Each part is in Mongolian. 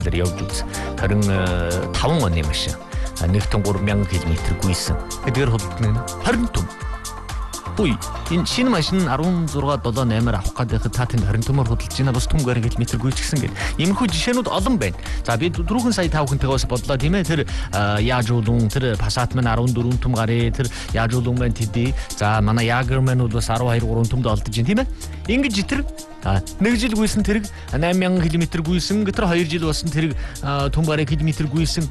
явж үз. 25 оны машин. 1.3 км гүйсэн. Эдгээр худалдан 20 том. Үй, энэ шинэ машин 16.78-аар авах гэдэг та тэнд 20 томор худалдаж байна. Бас түнгээр км гүйчихсэн гэдэг. Иймэрхүү жишээнүүд олон байна. За би дөрвөн сая 5 хүнтэйгээ бас бодлоо тийм ээ. Тэр яаж уулун, тэр Passat маань 14 том гарыг, тэр яаж уулун байна тэдий. За манай Jaguar маань бол бас 12 3 томд олдож байна тийм ээ. Ингэж тэр нэг жил гүйсэн тэрэг 8000 км гүйсэн. Тэр 2 жил болсон тэрэг том гарыг км гүйсэн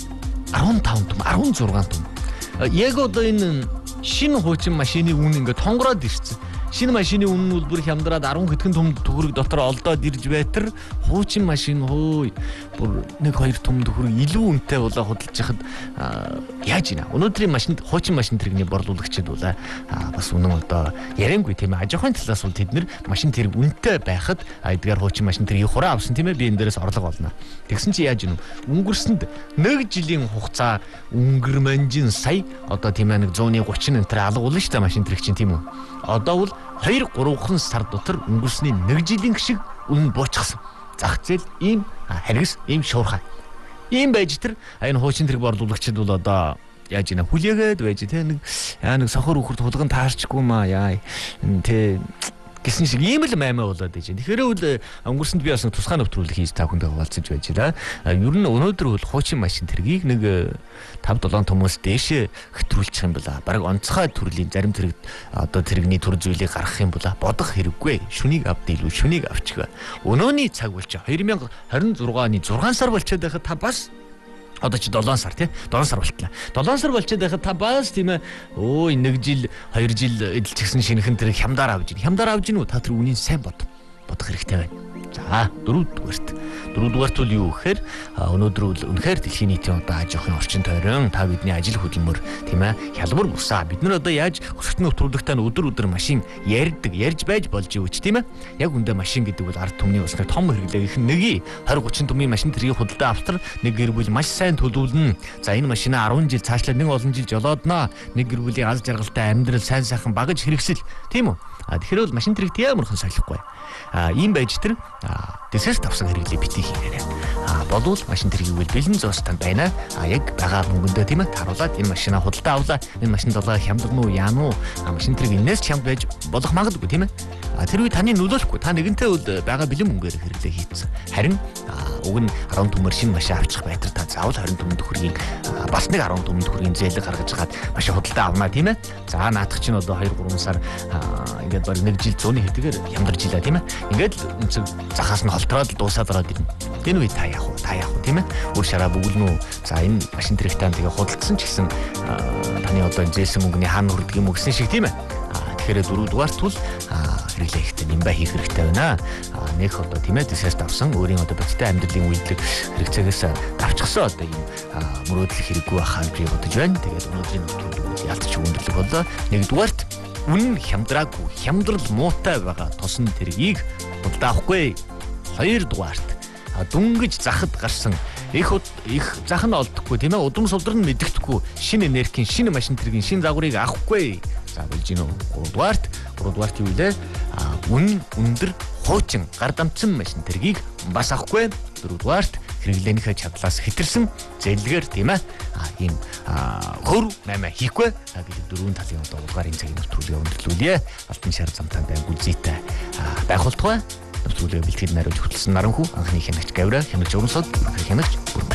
15 том, 16 том. Яг одоо энэ шинэ хуучин машины үн ингээд тонгороод ирсэн. Шинэ машины үн нь бүр хямдраад 10 хэдхэн том төгрөг дотор олдоод ирж байтар хуучин машин хөөе бүр 1-2 том төгрөг илүү үнэтэй болоо худалдаж яхад яаж ийна. Өнөөдрийн машинд хуучин машин тэрэгний борлуулагчид болоо бас үнэн одоо яриангүй тийм ээ. Аж ахуйн талаас бол тэд нэр машин тэрэг үнэтэй байхад эдгээр хуучин машин тэргийг хураа авсан тийм ээ. Би энэ дээрээс орлого олно. Тэгсэн чи яаж ийна. Өнгөрсөнд 1 жилийн хугацаа өнгөрмөнжин сая одоо тийм ээ 130 энтер алга болно шүү дээ машин тэрэг чинь тийм үү. Одоо бол 2-3 сар дотор өнгөрсний 1 жилийн шиг үнэн буучсан. Зах зээл ийм харгас ийм шуурхай. Ийм байж тэр энэ хуучин тэрэг борлуулагчид бол одоо яаж ийна хүлээгээд байж тэ нэг сохор үхэрд хулган таарчгүй маа яа тэ гэсэн шиг ийм л маймаа болоод байж байна. Тэгэхээр үл өнгөрсөнд би бас тусгай нэвтрүүлэг хийж та хүнтэй хуваалцаж байж да. Ер нь өнөөдөр бол хуучин машин тэргийг нэг 5-7 томоос дээшээ хэтрүүлчих юм байна. Бараг онцгой төрлийн зарим тэрэг одоо тэрэгний төр зүйлийг гаргах юм байна. Бодох хэрэггүй. Шүнийг авд илүү шүнийг авчих. Өнөөний цаг болчих 2026 оны 6 сар болчиход байхад та бас одоо чи 7 сар тий 7 сар болтлаа. 7 сар болчиход байхад та бас тийм ээ өө 1 жил 2 жил эдэлчихсэн шинэхэн тэр хямдар авж ийн. Хямдар авж ийн үү та тэр үнийг сайн бодох хэрэгтэй байна. За дөрөвдүгээрт бол юу гэхээр өнөөдөр бол үнэхээр дэлхийн нийтийн одоо аж ахуйн орчин тойрон та бидний ажил хөдөлмөр тийм ээ хялбар бусаа бид нар одоо яаж өсөлтний нэвтрүүлэгтээ өдөр машин ярьж байж болж юу ч тийм ээ яг үндэ машин гэдэг бол ард түмний усны том хэрэглээх нэгийг 20-30 томын машин тэргийг худалдаа автар нэг гэр бүл маш сайн төлөвлөнө. За энэ машинаа 10 жил цаашлаад нэг олон жил жолоодноо нэг гэр бүлийн аз жаргалтай амьдрал сайн сайхан багаж хэрэгсэл тийм үү. Тэгэхээр бол машин тэрэгт ямархан солихгүй. Ийм байж тэр дэсээс тавсан хэрэглээ битгий хийгээрэй. Болвол машин тэргийг бэлэн зоостанд байна. Яг байгаа мөнгөндөө тийм ээ таруулаад энэ машинаа худалдаа авлаа. Энэ машин долоо хямдган уу яан уу? Машин тэрэг энэс чамд байж болох магадгүй тийм ээ. Тэр үе таны нөлөөлөхгүй. Та нэгэнтээ бол байгаа бэлэн мөнгөөр хэрэглээ хийцэн. Харин уг нь 10 төмөр шинэ машин авчих байтар та заавал 20 төмөн төгрөгийн бас нэг 10 төмөн төгрөгийн зээлэг гаргаж хаад машин худалдаа авнаа тийм ээ. За наадах чинь одоо 2-3 сар ингээд баг 1 жил 100-ны хэдгээр хямдарч илаа тийм ээ. Ингээд өнцөг захаас нь холтроод дуусаад ороод ирнэ. Энэ үе та яах вэ тийм ээ. Өөр шараа бүгэлнэ үү. За энэ машин тэрэгтэй тэгээ худалдсан ч гэсэн таны одоо зээлсэн мөнгөний хаана хүрдэг юм уу гэсэн шиг тийм ээ. Тэгэхээр дөрөвдүгээрт бол хэрэглээ ихтэй нэмбэ хийх хэрэгтэй байна. Нэг одоо тийм ээ дэсээс давсан өөрийн одоо бодиттой амьдралын үйлдэл хэрэгцээгээс давчгсан одоо юм мөрөөдлөх хэрэггүй байхаа би бодож байна. Тэгээд өнөөдрийн нэвтрүүлэг ялцч өндөрлөг боллоо. Нэгдүгээрт үнэн хямдраагүй хямдрал муутай байгаа тусн тэргийг худалдаа авахгүй. Хоёрдугаарт дүнгэж захад гарсан их зах нь олдохгүй тийм ээ удам сулдар нь мэддэхгүй шинэ энергийн шинэ машин тэргийн шинэ загварыг авахгүй. За болж гинөө. Гуравдугаарт юу вэ? Өндөр хуучин гар дамжсан машин тэргийг бас авахгүй. Дөрөвдугаарт хэрэглээнийхээ чадлаас хэтэрсэн зээлгээр тийм ээ ийм хөр мамаа хийхгүй. Гэдэг дөрвөн талын одоо угарын цагийн нэвтрүүлгээ өндөрлүүлье. Алтан шар замтан байгуул зүйтэй байгуултгай нэвтрүүлгээ бэлтгэл найруулж хөтлсөн Наранхүү анхны хянагч Гавра хянагч Урансод хянагч